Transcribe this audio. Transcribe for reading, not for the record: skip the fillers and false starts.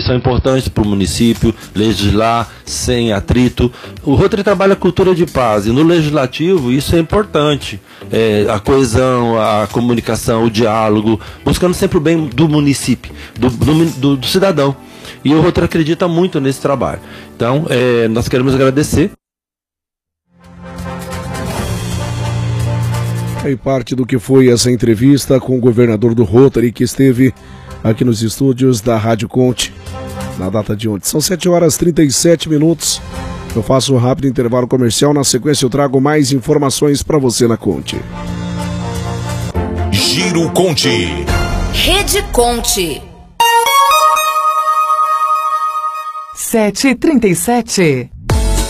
são importantes para o município, legislar sem atrito. O Rotary trabalha a cultura de paz e no legislativo isso é importante. A coesão, a comunicação, o diálogo, buscando sempre o bem do município, do cidadão. E o Rotary acredita muito nesse trabalho. Então, nós queremos agradecer. Aí parte do que foi essa entrevista com o governador do Rotary, que esteve aqui nos estúdios da Rádio Conte, na data de ontem. São 7h37. Eu faço um rápido intervalo comercial. Na sequência eu trago mais informações para você na Conte. Giro Conte. Rede Conte. 7h37.